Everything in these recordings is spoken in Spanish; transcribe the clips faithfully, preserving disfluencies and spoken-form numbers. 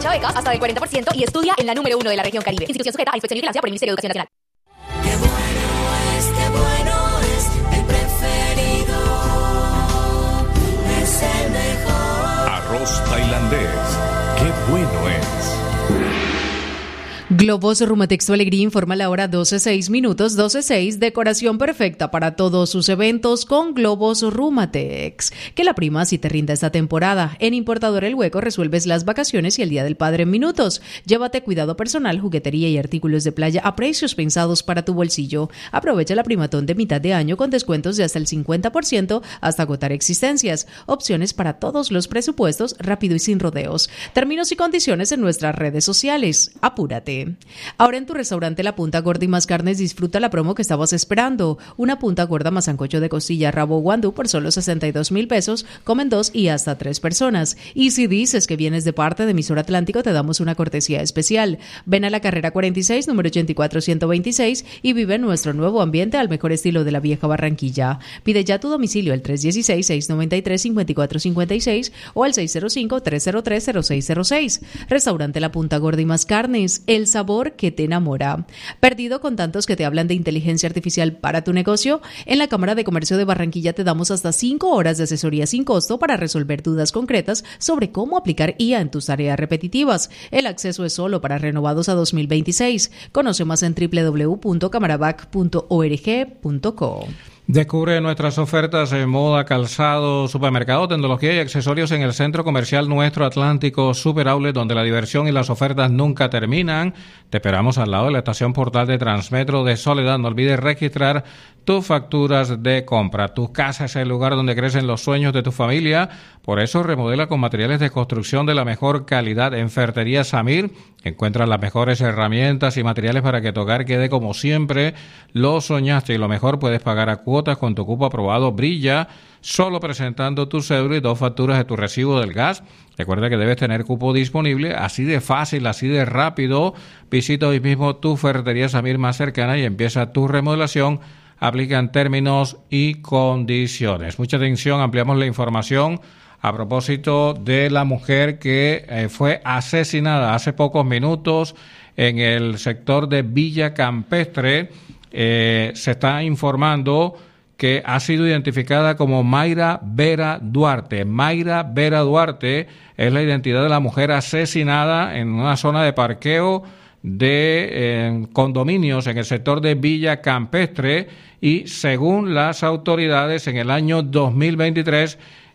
Aprovecha becas hasta del cuarenta por ciento y estudia en la número uno de la región Caribe. Institución sujeta a inspección y vigilancia por el Ministerio de Educación Nacional. Qué bueno es, qué bueno es, el preferido es el mejor. Arroz tailandés, qué bueno es. Globos Rumatex Tu Alegría informa la hora doce seis minutos, doce seis, decoración perfecta para todos sus eventos con Globos Rumatex. Que la prima si te rinda esta temporada. En Importador El Hueco resuelves las vacaciones y el Día del Padre en minutos. Llévate cuidado personal, juguetería y artículos de playa a precios pensados para tu bolsillo. Aprovecha la primatón de mitad de año con descuentos de hasta el cincuenta por ciento hasta agotar existencias. Opciones para todos los presupuestos, rápido y sin rodeos. Términos y condiciones en nuestras redes sociales. Apúrate. Ahora en tu restaurante La Punta Gorda y Más Carnes disfruta la promo que estabas esperando. Una punta gorda más sancocho de costilla rabo guandú por solo sesenta y dos mil pesos. Comen dos y hasta tres personas. Y si dices que vienes de parte de Emisor Atlántico, te damos una cortesía especial. Ven a la carrera cuarenta y seis, número ochenta y cuatro ciento veintiséis y vive nuestro nuevo ambiente al mejor estilo de la vieja Barranquilla. Pide ya tu domicilio al tres uno seis, seis nueve tres, cinco cuatro cinco seis o al seis cero cinco, tres cero tres, cero seis cero seis. Restaurante La Punta Gorda y Más Carnes. El sabor que te enamora. ¿Perdido con tantos que te hablan de inteligencia artificial para tu negocio? En la Cámara de Comercio de Barranquilla te damos hasta cinco horas de asesoría sin costo para resolver dudas concretas sobre cómo aplicar I A en tus tareas repetitivas. El acceso es solo para renovados a dos mil veintiséis. Conoce más en doble u doble u doble u punto camarabac punto org punto co. Descubre nuestras ofertas en moda, calzado, supermercado, tecnología y accesorios en el Centro Comercial Nuestro Atlántico Super Outlet, donde la diversión y las ofertas nunca terminan. Te esperamos al lado de la estación portal de Transmetro de Soledad. No olvides registrar tus facturas de compra. Tu casa es el lugar donde crecen los sueños de tu familia. Por eso remodela con materiales de construcción de la mejor calidad. En Ferretería Samir encuentras las mejores herramientas y materiales para que tu hogar quede como siempre lo soñaste. Y lo mejor, puedes pagar a cuotas con tu cupo aprobado Brilla, solo presentando tu cédula y dos facturas de tu recibo del gas. Recuerda que debes tener cupo disponible, así de fácil, así de rápido. Visita hoy mismo tu Ferretería Samir más cercana y empieza tu remodelación. Aplican términos y condiciones. Mucha atención, ampliamos la información a propósito de la mujer que eh, fue asesinada hace pocos minutos en el sector de Villa Campestre. Eh, se está informando que ha sido identificada como Mayra Vera Duarte. Mayra Vera Duarte es la identidad de la mujer asesinada en una zona de parqueo de eh, condominios en el sector de Villa Campestre, y según las autoridades en el año dos mil veintitrés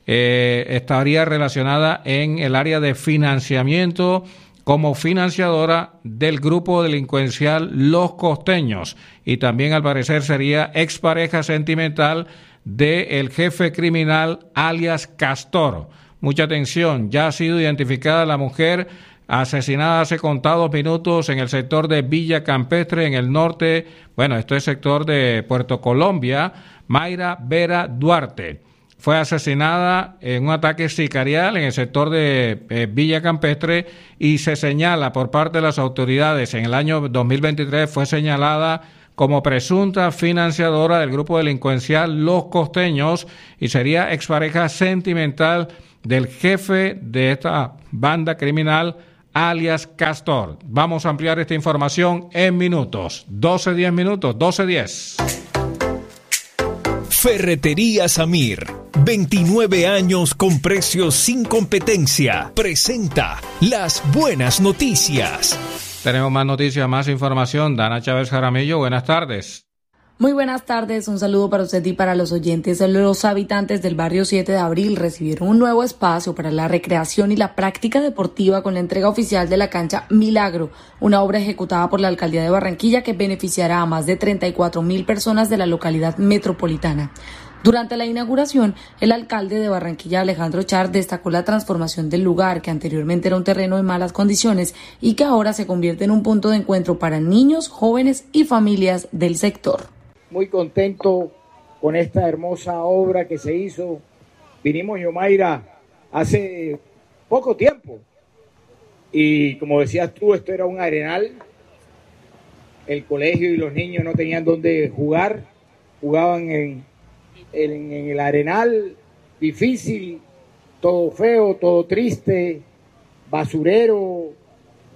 eh, estaría relacionada en el área de financiamiento como financiadora del grupo delincuencial Los Costeños, y también al parecer sería expareja sentimental del jefe criminal alias Castor. Mucha atención, ya ha sido identificada la mujer asesinada hace contados minutos en el sector de Villa Campestre, en el norte, bueno, esto es sector de Puerto Colombia. Mayra Vera Duarte fue asesinada en un ataque sicarial en el sector de eh, Villa Campestre, y se señala por parte de las autoridades, en el año dos mil veintitrés fue señalada como presunta financiadora del grupo delincuencial Los Costeños, y sería expareja sentimental del jefe de esta banda criminal alias Castor. Vamos a ampliar esta información en minutos. doce diez minutos, doce diez. Ferretería Samir, veintinueve años con precios sin competencia. Presenta las buenas noticias. Tenemos más noticias, más información. Dana Chávez Jaramillo, buenas tardes. Muy buenas tardes, un saludo para usted y para los oyentes. Los habitantes del barrio siete de abril recibieron un nuevo espacio para la recreación y la práctica deportiva con la entrega oficial de la cancha Milagro, una obra ejecutada por la Alcaldía de Barranquilla que beneficiará a más de treinta y cuatro mil personas de la localidad metropolitana. Durante la inauguración, el alcalde de Barranquilla, Alejandro Char, destacó la transformación del lugar, que anteriormente era un terreno en malas condiciones y que ahora se convierte en un punto de encuentro para niños, jóvenes y familias del sector. Muy contento con esta hermosa obra que se hizo. Vinimos, Yomaira, hace poco tiempo y como decías tú, esto era un arenal. El colegio y los niños no tenían dónde jugar, jugaban en, en, en el arenal, difícil, todo feo, todo triste, basurero,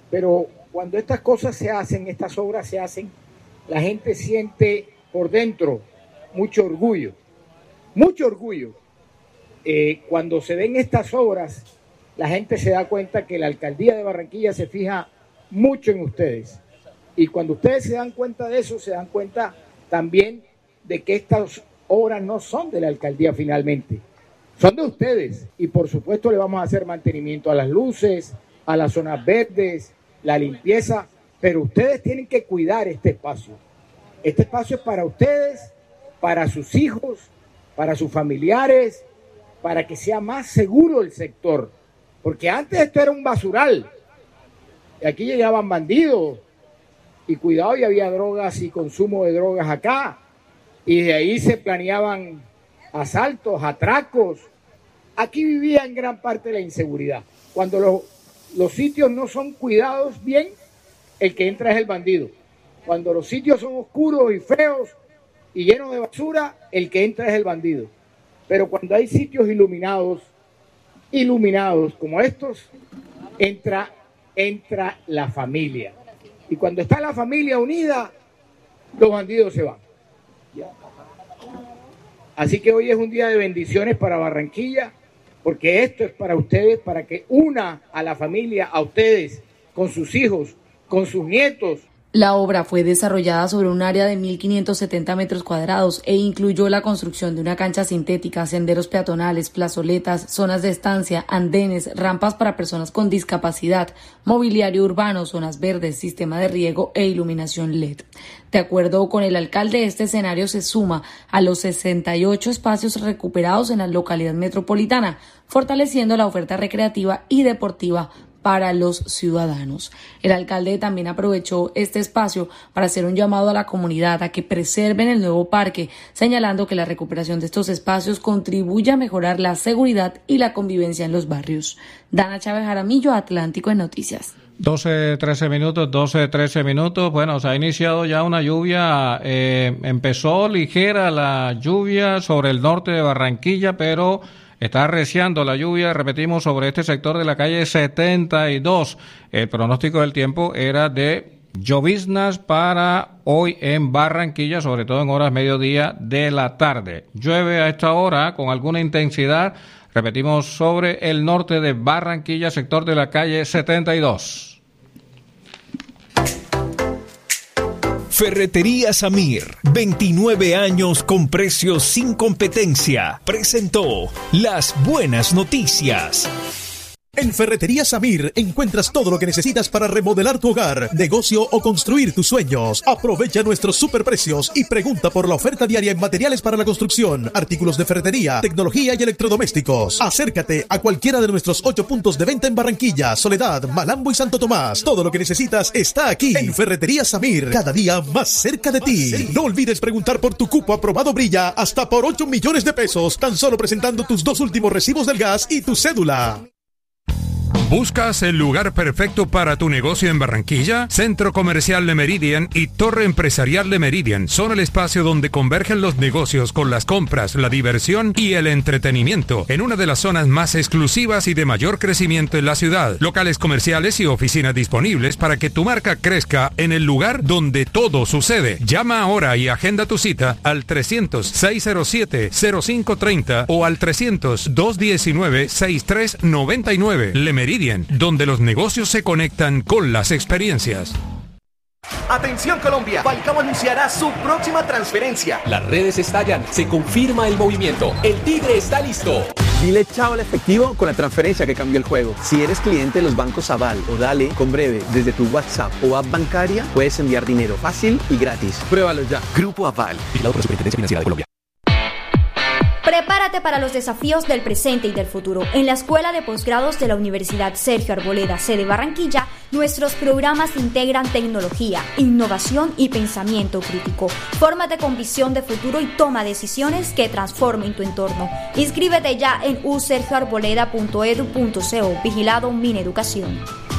pero cuando estas cosas se hacen, estas obras se hacen, la gente siente por dentro mucho orgullo, mucho orgullo. Eh, cuando se ven estas obras, la gente se da cuenta que la alcaldía de Barranquilla se fija mucho en ustedes. Y cuando ustedes se dan cuenta de eso, se dan cuenta también de que estas obras no son de la alcaldía finalmente, son de ustedes. Y por supuesto le vamos a hacer mantenimiento a las luces, a las zonas verdes, la limpieza, pero ustedes tienen que cuidar este espacio. Este espacio es para ustedes, para sus hijos, para sus familiares, para que sea más seguro el sector. Porque antes esto era un basural. Y aquí llegaban bandidos. Y cuidado, y había drogas y consumo de drogas acá. Y de ahí se planeaban asaltos, atracos. Aquí vivía en gran parte la inseguridad. Cuando los, los sitios no son cuidados bien, el que entra es el bandido. Cuando los sitios son oscuros y feos y llenos de basura, el que entra es el bandido. Pero cuando hay sitios iluminados, iluminados como estos, entra, entra la familia. Y cuando está la familia unida, los bandidos se van. ¿Ya? Así que hoy es un día de bendiciones para Barranquilla, porque esto es para ustedes, para que una a la familia, a ustedes, con sus hijos, con sus nietos. La obra fue desarrollada sobre un área de mil quinientos setenta metros cuadrados e incluyó la construcción de una cancha sintética, senderos peatonales, plazoletas, zonas de estancia, andenes, rampas para personas con discapacidad, mobiliario urbano, zonas verdes, sistema de riego e iluminación L E D. De acuerdo con el alcalde, este escenario se suma a los sesenta y ocho espacios recuperados en la localidad metropolitana, fortaleciendo la oferta recreativa y deportiva para los ciudadanos. El alcalde también aprovechó este espacio para hacer un llamado a la comunidad a que preserven el nuevo parque, señalando que la recuperación de estos espacios contribuye a mejorar la seguridad y la convivencia en los barrios. Dana Chávez Jaramillo, Atlántico en Noticias. doce, trece minutos, doce, trece minutos. Bueno, se ha iniciado ya una lluvia, eh, empezó ligera la lluvia sobre el norte de Barranquilla, pero está arreciando la lluvia, repetimos, sobre este sector de la calle setenta y dos. El pronóstico del tiempo era de lloviznas para hoy en Barranquilla, sobre todo en horas mediodía de la tarde. Llueve a esta hora con alguna intensidad, repetimos, sobre el norte de Barranquilla, sector de la calle setenta y dos. Ferretería Samir, veintinueve años con precios sin competencia, presentó las buenas noticias. En Ferretería Samir encuentras todo lo que necesitas para remodelar tu hogar, negocio o construir tus sueños. Aprovecha nuestros superprecios y pregunta por la oferta diaria en materiales para la construcción, artículos de ferretería, tecnología y electrodomésticos. Acércate a cualquiera de nuestros ocho puntos de venta en Barranquilla, Soledad, Malambo y Santo Tomás. Todo lo que necesitas está aquí en Ferretería Samir, cada día más cerca de ti. No olvides preguntar por tu cupo aprobado Brilla hasta por ocho millones de pesos, tan solo presentando tus dos últimos recibos del gas y tu cédula. ¿Buscas el lugar perfecto para tu negocio en Barranquilla? Centro Comercial Le Méridien y Torre Empresarial Le Méridien son el espacio donde convergen los negocios con las compras, la diversión y el entretenimiento en una de las zonas más exclusivas y de mayor crecimiento en la ciudad. Locales comerciales y oficinas disponibles para que tu marca crezca en el lugar donde todo sucede. Llama ahora y agenda tu cita al trescientos, seiscientos siete, cero cinco treinta o al trescientos, doscientos diecinueve, sesenta y tres noventa y nueve. Le Méridien, donde los negocios se conectan con las experiencias. Atención Colombia, Falcao anunciará su próxima transferencia. Las redes estallan, se confirma el movimiento, el Tigre está listo. Dile chao al efectivo con la transferencia que cambió el juego. Si eres cliente de los bancos Aval o Dale, con Breve, desde tu WhatsApp o app bancaria, puedes enviar dinero fácil y gratis. Pruébalo ya. Grupo Aval, vigilado por la Superintendencia Financiera de Colombia. Prepárate para los desafíos del presente y del futuro. En la Escuela de Posgrados de la Universidad Sergio Arboleda, sede Barranquilla, nuestros programas integran tecnología, innovación y pensamiento crítico. Fórmate con visión de futuro y toma decisiones que transformen tu entorno. Inscríbete ya en u sergio arboleda punto edu punto co. Vigilado Mineducación.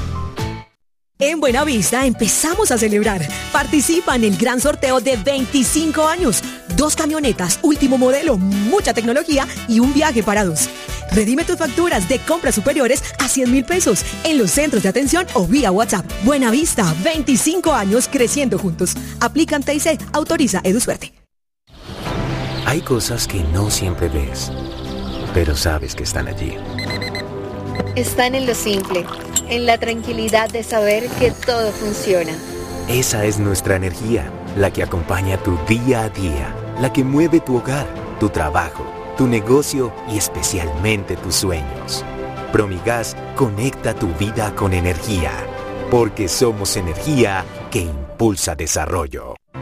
En Buenavista empezamos a celebrar. Participa en el gran sorteo de veinticinco años. Dos camionetas, último modelo, mucha tecnología y un viaje para dos. Redime tus facturas de compras superiores a cien mil pesos en los centros de atención o vía WhatsApp. Buenavista, veinticinco años creciendo juntos. Aplican T I C, autoriza EduSuerte. Hay cosas que no siempre ves, pero sabes que están allí. Están en lo simple, en la tranquilidad de saber que todo funciona. Esa es nuestra energía, la que acompaña tu día a día, la que mueve tu hogar, tu trabajo, tu negocio y especialmente tus sueños. Promigas conecta tu vida con energía, porque somos energía que impulsa desarrollo.